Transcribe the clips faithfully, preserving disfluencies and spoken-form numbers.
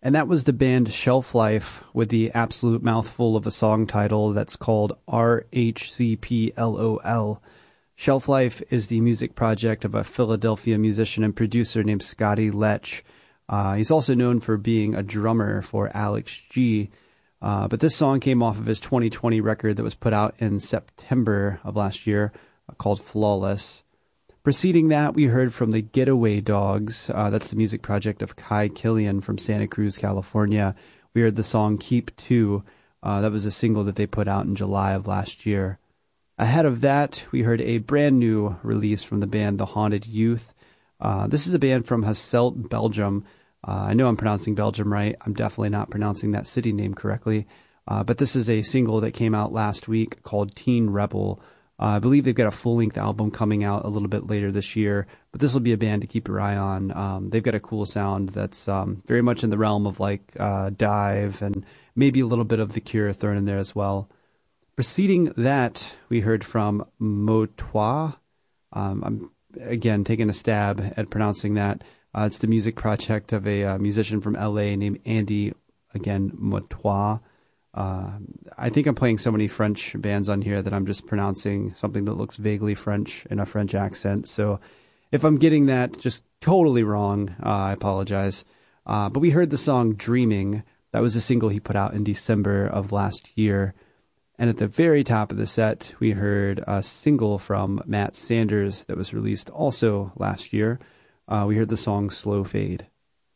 And that was the band Shelf Life with the absolute mouthful of a song title that's called R H C P L O L. Shelf Life is the music project of a Philadelphia musician and producer named Scotty Lech. Uh, he's also known for being a drummer for Alex G. Uh, but this song came off of his twenty twenty record that was put out in September of last year uh, called Flawless. Preceding that, we heard from the Getaway Dogs. Uh, that's the music project of Kai Killian from Santa Cruz, California. We heard the song Keep Two. Uh, that was a single that they put out in July of last year. Ahead of that, we heard a brand new release from the band The Haunted Youth. Uh, this is a band from Hasselt, Belgium. Uh, I know I'm pronouncing Belgium right. I'm definitely not pronouncing that city name correctly. Uh, but this is a single that came out last week called Teen Rebel. Uh, I believe they've got a full-length album coming out a little bit later this year, but this will be a band to keep your eye on. Um, they've got a cool sound that's um, very much in the realm of like uh, Dive and maybe a little bit of The Cure thrown in there as well. Preceding that, we heard from Motois. Um, I'm, again, taking a stab at pronouncing that. Uh, it's the music project of a uh, musician from L A named Andy, again, Motois. Uh, I think I'm playing so many French bands on here that I'm just pronouncing something that looks vaguely French in a French accent. So if I'm getting that just totally wrong, uh, I apologize. Uh, but we heard the song Dreaming. That was a single he put out in December of last year. And at the very top of the set, we heard a single from Matt Sanders that was released also last year. Uh, we heard the song Slow Fade.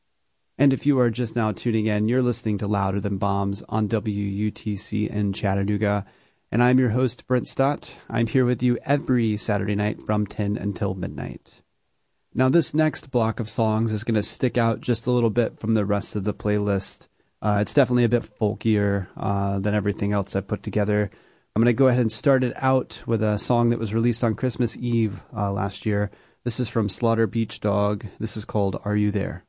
And if you are just now tuning in, you're listening to Louder Than Bombs on W U T C in Chattanooga. And I'm your host, Brent Stott. I'm here with you every Saturday night from ten until midnight. Now, this next block of songs is going to stick out just a little bit from the rest of the playlist. Uh, it's definitely a bit folkier uh, than everything else I put together. I'm going to go ahead and start it out with a song that was released on Christmas Eve uh, last year. This is from Slaughter Beach Dog. This is called Are You There?